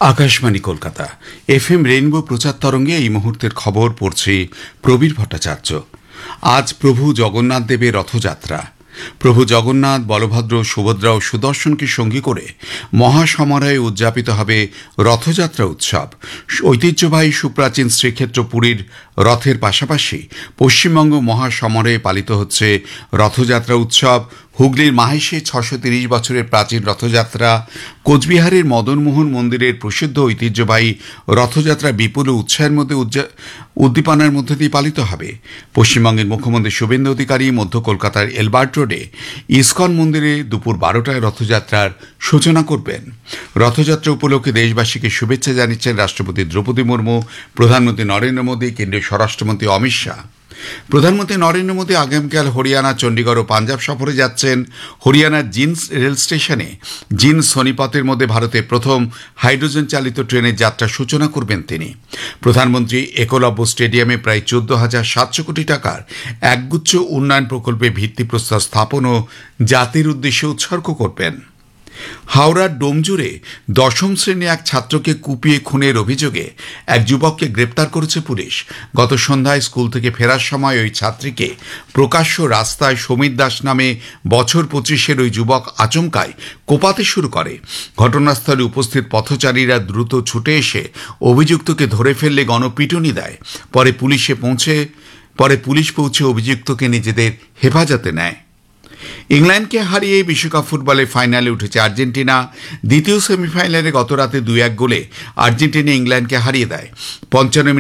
Akashvani Kolkata FM rainbow প্রচার তরঙ্গে এই মুহূর্তের খবর পড়ছি প্রবীর ভট্টাচার্য। আজ প্রভু জগন্নাথ দেবের রথযাত্রা। প্রভু জগন্নাথ, বলভদ্র, সুভদ্রা ও সুদর্শনকে সঙ্গী করে মহাসমারোহে উদযাপিত হবে রথযাত্রা উৎসব। ঐতিহ্যবাহী সুপ্রাচীন শ্রীক্ষেত্র পুরীর রথের পাশাপাশি পশ্চিমবঙ্গ মহাসমারোহে পালিত হচ্ছে রথযাত্রা উৎসব। হুগলির মাহেশে 630 বছরের প্রাচীন রথযাত্রা, কোচবিহারের মদনমোহন মন্দিরের প্রসিদ্ধ ঐতিহ্যবাহী রথযাত্রা বিপুল উৎসাহের মধ্যে উদ্দীপনার মধ্যে দিয়ে পালিত হবে। পশ্চিমবঙ্গের মুখ্যমন্ত্রী শুভেন্দু অধিকারী মধ্য কলকাতার এলবার্ট রোডে ইসকন মন্দিরে দুপুর 12টায় রথযাত্রার সূচনা করবেন। রথযাত্রা উপলক্ষে দেশবাসীকে শুভেচ্ছা জানিয়েছেন রাষ্ট্রপতি দ্রৌপদী মুর্মু, প্রধানমন্ত্রী নরেন্দ্র মোদী, কেন্দ্রীয় স্বরাষ্ট্রমন্ত্রী অমিত শাহ। প্রধানমন্ত্রী নরেন্দ্র মোদী আগামীকাল হরিয়ানা, চণ্ডীগড় ও পাঞ্জাব সফরে যাচ্ছেন। হরিয়ানার জিন্স রেল স্টেশনে জিন্স সোনিপথের মধ্যে ভারতের প্রথম হাইড্রোজেন চালিত ট্রেনের যাত্রার সূচনা করবেন তিনি। প্রধানমন্ত্রী একলব্য স্টেডিয়ামে প্রায় 14,700 কোটি টাকার একগুচ্ছ উন্নয়ন প্রকল্পে ভিত্তিপ্রস্তর স্থাপন ও জাতির উদ্দেশ্যে উৎসর্গ করবেন। হাওড়ার ডোমজুড়ে 10ম শ্রেণী এক ছাত্রকে কুপিয়ে খুনের অভিযোগে এক যুবককে গ্রেপ্তার করেছে পুলিশ। গত সন্ধ্যায় স্কুল থেকে ফেরার সময় ওই ছাত্রীকে প্রকাশ্য রাস্তায় সমীর দাস নামে বছর 25-এর ওই যুবক আচমকায় কোপাতে শুরু করে। ঘটনাস্থলে উপস্থিত পথচারীরা দ্রুত ছুটে এসে অভিযুক্তকে ধরে ফেললে গণপিটুনি দেয়। পরে পুলিশ পৌঁছে অভিযুক্তকে নিজেদের হেফাজতে নেয়। ইংল্যান্ডকে হারিয়ে বিশ্বকাপ ফুটবলের ফাইনালে উঠেছে আর্জেন্টিনা। দ্বিতীয় সেমিফাইনালে গতরাতে 2-1 গোলে আর্জেন্টিনা ইংল্যান্ডকে হারিয়ে দেয়। 55